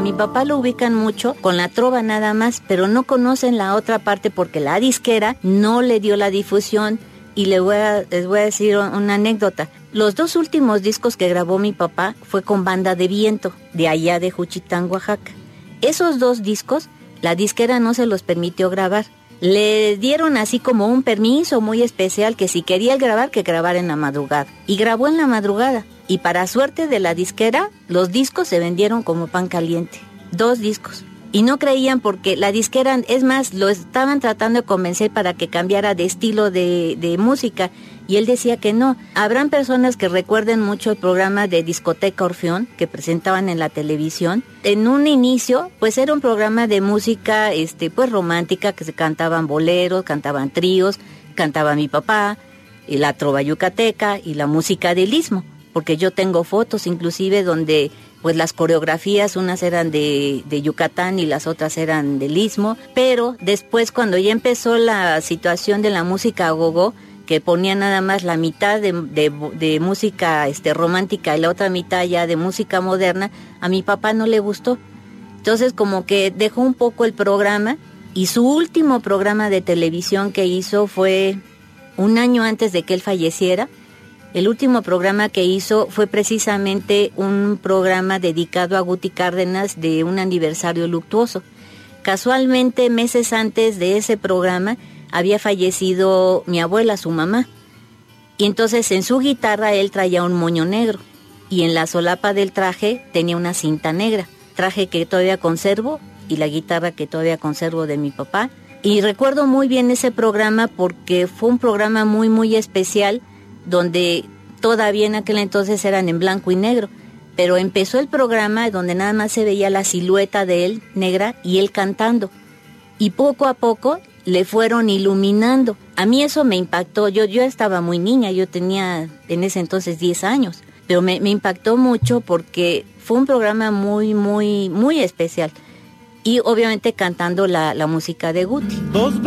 mi papá lo ubican mucho con la trova nada más, pero no conocen la otra parte porque la disquera no le dio la difusión. Y les voy a decir una anécdota. Los 2 últimos discos que grabó mi papá fue con Banda de Viento, de allá de Juchitán, Oaxaca. Esos 2 discos, la disquera no se los permitió grabar. Le dieron así como un permiso muy especial que si quería él grabar, que grabara en la madrugada. Y grabó en la madrugada. Y para suerte de la disquera, los discos se vendieron como pan caliente. 2 discos. Y no creían porque la disquera, es más, lo estaban tratando de convencer para que cambiara de estilo de música. Y él decía que no. Habrán personas que recuerden mucho el programa de Discoteca Orfeón que presentaban en la televisión. En un inicio, pues era un programa de música, pues romántica, que se cantaban boleros, cantaban tríos, cantaba mi papá, y la trova yucateca y la música del Istmo. Porque yo tengo fotos inclusive donde pues las coreografías, unas eran de Yucatán y las otras eran del Istmo, pero después cuando ya empezó la situación de la música gogó, que ponía nada más la mitad de música romántica y la otra mitad ya de música moderna, a mi papá no le gustó. Entonces como que dejó un poco el programa y su último programa de televisión que hizo fue un año antes de que él falleciera. El último programa que hizo fue precisamente un programa dedicado a Guti Cárdenas de un aniversario luctuoso. Casualmente, meses antes de ese programa, había fallecido mi abuela, su mamá. Y entonces en su guitarra él traía un moño negro. Y en la solapa del traje tenía una cinta negra. Traje que todavía conservo y la guitarra que todavía conservo de mi papá. Y recuerdo muy bien ese programa porque fue un programa muy, muy especial, donde todavía en aquel entonces eran en blanco y negro, pero empezó el programa donde nada más se veía la silueta de él negra y él cantando, y poco a poco le fueron iluminando. A mí eso me impactó, yo estaba muy niña, yo tenía en ese entonces 10 años, pero me impactó mucho porque fue un programa muy, muy, muy especial, y obviamente cantando la música de Guti.